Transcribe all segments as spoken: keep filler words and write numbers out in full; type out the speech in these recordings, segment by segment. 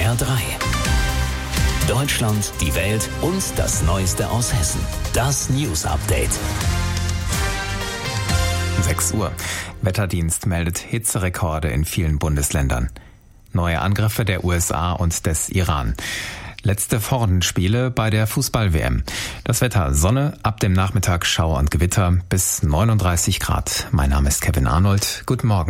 R drei. Deutschland, die Welt und das Neueste aus Hessen. Das News Update. sechs Uhr. Wetterdienst meldet Hitzerekorde in vielen Bundesländern. Neue Angriffe der U S A und des Iran. Letzte Vorrundenspiele bei der Fußball-W M. Das Wetter: Sonne, ab dem Nachmittag Schauer und Gewitter bis neununddreißig Grad. Mein Name ist Kevin Arnold. Guten Morgen.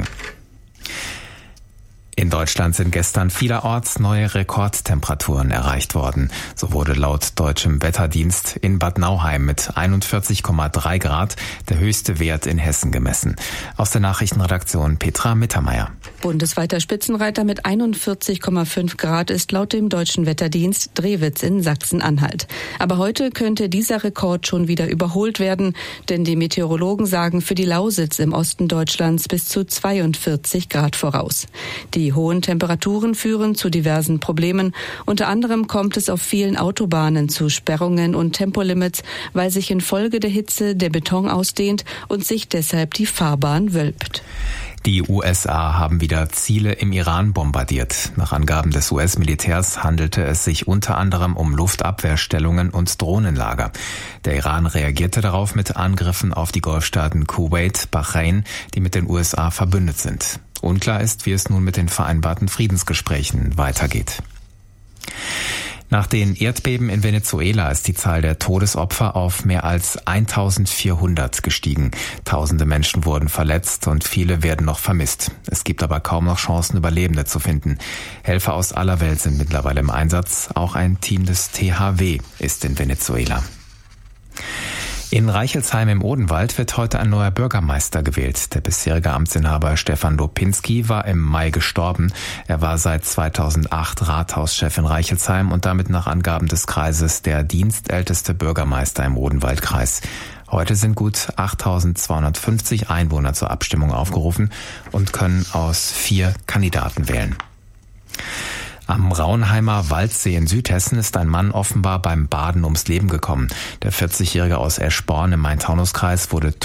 In Deutschland sind gestern vielerorts neue Rekordtemperaturen erreicht worden. So wurde laut deutschem Wetterdienst in Bad Nauheim mit einundvierzig Komma drei Grad der höchste Wert in Hessen gemessen. Aus der Nachrichtenredaktion Petra Mittermeier. Bundesweiter Spitzenreiter mit einundvierzig Komma fünf Grad ist laut dem deutschen Wetterdienst Drewitz in Sachsen-Anhalt. Aber heute könnte dieser Rekord schon wieder überholt werden, denn die Meteorologen sagen für die Lausitz im Osten Deutschlands bis zu zweiundvierzig Grad voraus. Die Die hohen Temperaturen führen zu diversen Problemen. Unter anderem kommt es auf vielen Autobahnen zu Sperrungen und Tempolimits, weil sich infolge der Hitze der Beton ausdehnt und sich deshalb die Fahrbahn wölbt. Die U S A haben wieder Ziele im Iran bombardiert. Nach Angaben des U S-Militärs handelte es sich unter anderem um Luftabwehrstellungen und Drohnenlager. Der Iran reagierte darauf mit Angriffen auf die Golfstaaten Kuwait, Bahrain, die mit den U S A verbündet sind. Unklar ist, wie es nun mit den vereinbarten Friedensgesprächen weitergeht. Nach den Erdbeben in Venezuela ist die Zahl der Todesopfer auf mehr als eintausendvierhundert gestiegen. Tausende Menschen wurden verletzt und viele werden noch vermisst. Es gibt aber kaum noch Chancen, Überlebende zu finden. Helfer aus aller Welt sind mittlerweile im Einsatz. Auch ein Team des T H W ist in Venezuela. In Reichelsheim im Odenwald wird heute ein neuer Bürgermeister gewählt. Der bisherige Amtsinhaber Stefan Lopinski war im Mai gestorben. Er war seit zweitausendacht Rathauschef in Reichelsheim und damit nach Angaben des Kreises der dienstälteste Bürgermeister im Odenwaldkreis. Heute sind gut achttausendzweihundertfünfzig Einwohner zur Abstimmung aufgerufen und können aus vier Kandidaten wählen. Am Raunheimer Waldsee in Südhessen ist ein Mann offenbar beim Baden ums Leben gekommen. Der vierzigjährige aus Eschborn im Main-Taunus-Kreis wurde